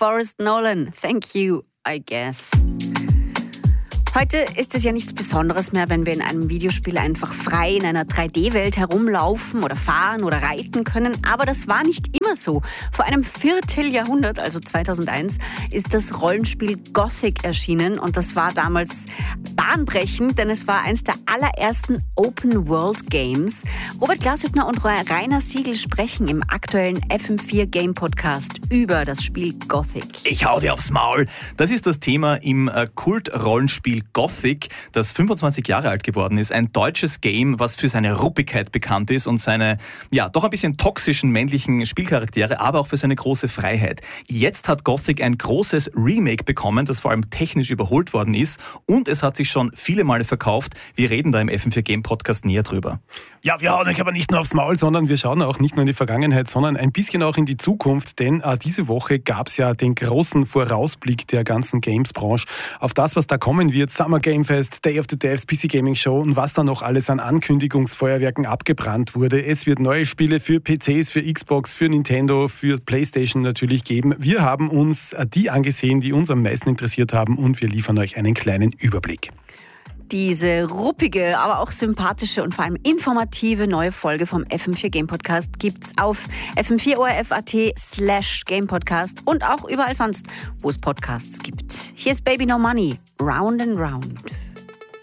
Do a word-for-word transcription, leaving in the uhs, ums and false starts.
Forrest Nolan. Thank you, I guess. Heute ist es ja nichts Besonderes mehr, wenn wir in einem Videospiel einfach frei in einer drei D Welt herumlaufen oder fahren oder reiten können. Aber das war nicht immer so. Vor einem Vierteljahrhundert, also zweitausendeins, ist das Rollenspiel Gothic erschienen. Und das war damals bahnbrechend, denn es war eins der allerersten Open-World-Games. Robert Glashübner und Rainer Siegel sprechen im aktuellen F M vier Game Podcast über das Spiel Gothic. Ich hau dir aufs Maul. Das ist das Thema im Kult-Rollenspiel Gothic, das fünfundzwanzig Jahre alt geworden ist. Ein deutsches Game, was für seine Ruppigkeit bekannt ist und seine, ja, doch ein bisschen toxischen männlichen Spielcharaktere, aber auch für seine große Freiheit. Jetzt hat Gothic ein großes Remake bekommen, das vor allem technisch überholt worden ist und es hat sich schon viele Male verkauft. Wir reden da im F M vier Game Podcast näher drüber. Ja, wir hauen euch aber nicht nur aufs Maul, sondern wir schauen auch nicht nur in die Vergangenheit, sondern ein bisschen auch in die Zukunft, denn äh, diese Woche gab es ja den großen Vorausblick der ganzen Games-Branche auf das, was da kommen wird. Summer Game Fest, Day of the Devs, P C Gaming Show und was da noch alles an Ankündigungsfeuerwerken abgebrannt wurde. Es wird neue Spiele für P Cs, für Xbox, für Nintendo, für PlayStation natürlich geben. Wir haben uns die angesehen, die uns am meisten interessiert haben und wir liefern euch einen kleinen Überblick. Diese ruppige, aber auch sympathische und vor allem informative neue Folge vom F M vier Game Podcast gibt's auf f m vier o r f punkt a t slash Game Podcast und auch überall sonst, wo es Podcasts gibt. Hier ist Baby No Money, Round and Round.